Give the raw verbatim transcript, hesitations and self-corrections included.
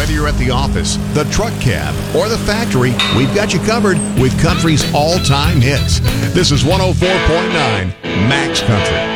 Whether you're at the office, the truck cab, or the factory, we've got you covered with country's all-time hits. This is one oh four point nine Max Country.